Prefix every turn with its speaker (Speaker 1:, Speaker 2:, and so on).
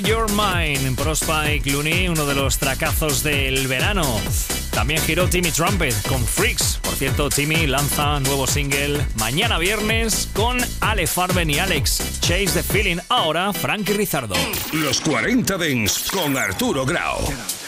Speaker 1: Your Mind, Prospa y Clooney, uno de los tracazos del verano. También giró Timmy Trumpet con Freaks. Por cierto, Timmy lanza nuevo single mañana viernes con Ale Farben y Alex. Chase the Feeling. Ahora, Frankie Rizardo.
Speaker 2: Los 40 Dents con Arturo Grau.